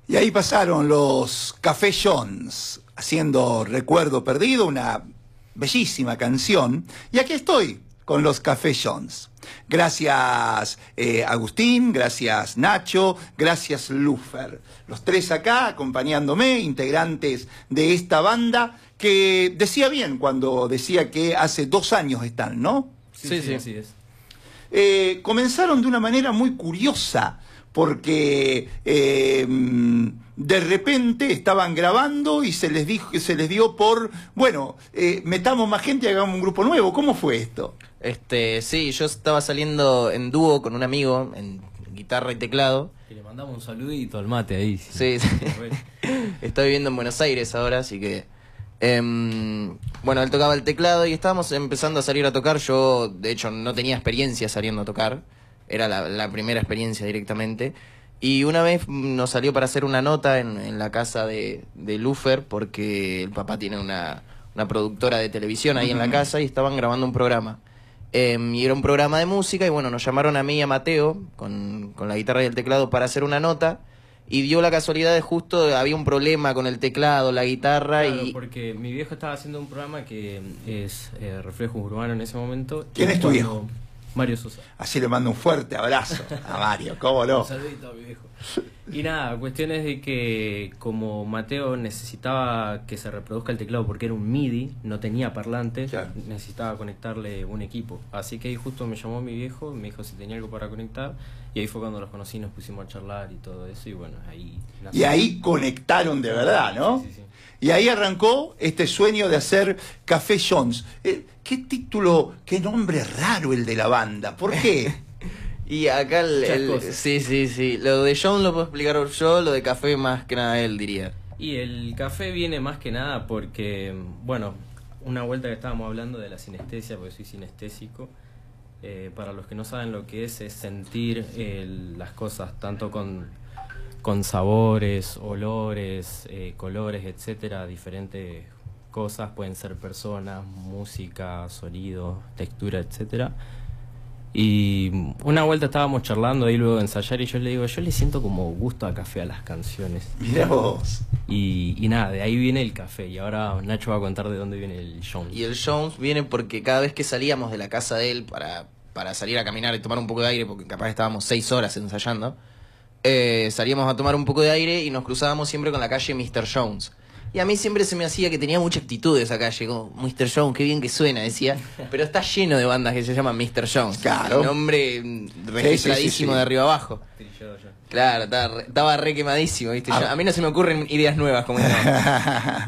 Y ahí pasaron los Café Jones, haciendo Recuerdo Perdido, una bellísima canción. Y aquí estoy con los Café Jones. Gracias Agustín, gracias Nacho, gracias Lufer. Los tres acá acompañándome, integrantes de esta banda que decía bien cuando decía que hace 2 años están, ¿no? Sí, así es. Comenzaron de una manera muy curiosa, porque de repente estaban grabando y se les dio por, bueno, metamos más gente y hagamos un grupo nuevo. ¿Cómo fue esto? Sí, yo estaba saliendo en dúo con un amigo en guitarra y teclado. Y le mandamos un saludito al mate ahí. Sí. Estoy viviendo en Buenos Aires ahora, así que... bueno, él tocaba el teclado y estábamos empezando a salir a tocar. Yo, de hecho, no tenía experiencia saliendo a tocar. Era la primera experiencia directamente. Y una vez nos salió para hacer una nota en la casa de Lufer, porque el papá tiene una productora de televisión ahí en la casa y estaban grabando un programa. Y era un programa de música y bueno, nos llamaron a mí y a Mateo con la guitarra y el teclado para hacer una nota. Y dio la casualidad de justo había un problema con el teclado, la guitarra. Claro, y porque mi viejo estaba haciendo un programa que es Reflejos Urbanos en ese momento. ¿Quién es tu viejo? Mario Sosa. Así le mando un fuerte abrazo a Mario, ¿cómo no? Un saludito a mi viejo. Y nada, cuestión es de que como Mateo necesitaba que se reproduzca el teclado porque era un MIDI, no tenía parlantes, claro, necesitaba conectarle un equipo. Así que ahí justo me llamó mi viejo, me dijo si tenía algo para conectar, y ahí fue cuando los conocí, nos pusimos a charlar y todo eso, y bueno, ahí nació. Y ahí conectaron de verdad, ¿no? Sí. Y ahí arrancó este sueño de hacer Café Jones. ¿Qué título, qué nombre raro el de la banda? ¿Por qué? Y acá sí. Lo de John lo puedo explicar yo, lo de Café más que nada él diría. Y el café viene más que nada porque, bueno, una vuelta que estábamos hablando de la sinestesia, porque soy sinestésico. Para los que no saben lo que es sentir las cosas tanto con sabores, olores, colores, etcétera, diferentes cosas, pueden ser personas, música, sonido, textura, etcétera. Y una vuelta estábamos charlando ahí luego de ensayar y yo le digo, yo le siento como gusto a café a las canciones. Mirá vos. Y nada, de ahí viene el café y ahora Nacho va a contar de dónde viene el Jones. Y el Jones viene porque cada vez que salíamos de la casa de él para salir a caminar y tomar un poco de aire, porque capaz estábamos 6 horas ensayando, salíamos a tomar un poco de aire y nos cruzábamos siempre con la calle Mr. Jones. Y a mí siempre se me hacía que tenía mucha actitud esa calle, como Mr. Jones, qué bien que suena, decía. Pero está lleno de bandas que se llaman Mr. Jones. Claro. Un nombre registradísimo sí. de arriba abajo. Claro, estaba re quemadísimo, ¿viste? A mí no se me ocurren ideas nuevas como esta.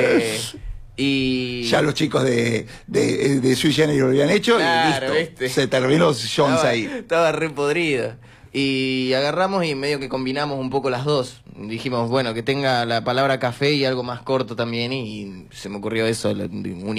Y ya los chicos de Sui Generis lo habían hecho, claro, y listo. ¿viste? Se terminó Jones ahí. Estaba re podrido. Y agarramos y medio que combinamos un poco las dos. Dijimos, bueno, que tenga la palabra café y algo más corto también. Y se me ocurrió eso,